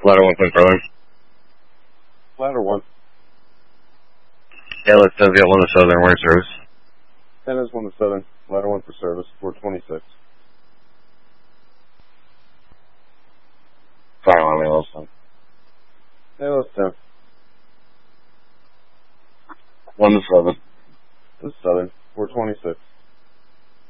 Ladder 1 point Northern. Ladder 1. Yeah, let's get 1 to Southern. Where's service? 10 is 1 to Southern. Ladder 1 for service. 426. Fire on me, Wilson. Yeah, that's 10. 1 to Southern. This is Southern. 426.